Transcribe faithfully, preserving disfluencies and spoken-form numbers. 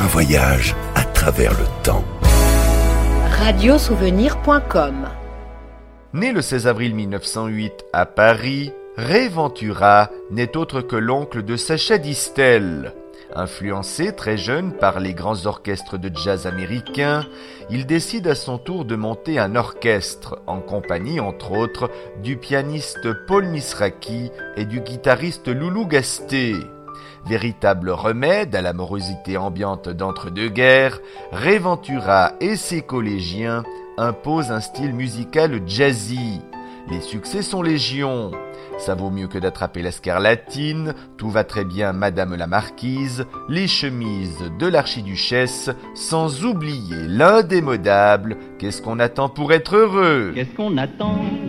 voyage à travers le temps. radiosouvenir point com. Né le seize avril mille neuf cent huit à Paris, Ray Ventura n'est autre que l'oncle de Sacha Distel. Influencé très jeune par les grands orchestres de jazz américains, il décide à son tour de monter un orchestre, en compagnie entre autres du pianiste Paul Misraki et du guitariste Loulou Gasté. Véritable remède à la morosité ambiante d'entre-deux-guerres, Ray Ventura et ses collégiens imposent un style musical jazzy. Les succès sont légion. Ça vaut mieux que d'attraper la scarlatine, tout va très bien Madame la Marquise, les chemises de l'archiduchesse, sans oublier l'indémodable « Qu'est-ce qu'on attend pour être heureux ?» Qu'est-ce qu'on attend